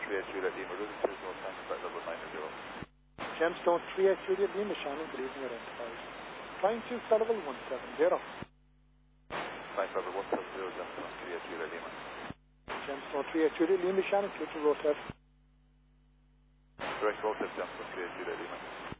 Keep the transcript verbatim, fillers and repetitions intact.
three eight Juliet Lima, route two zero ten, flight level nine zero. Gemstone three eight Juliet Lima, Shannon, good evening, identified. Flying to Sullivan one seven zero. Flight level one seven zero, Gemstone three eight Juliet Lima. Gemstone three eight Juliet Lima, Shannon, clear to rotate. Direct rotate, Gemstone three eight Juliet Lima.